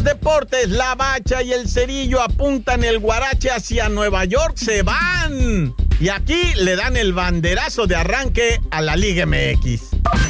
deportes, la Bacha y el Cerillo apuntan el guarache hacia Nueva York, se van. Y aquí le dan el banderazo de arranque a la Liga MX.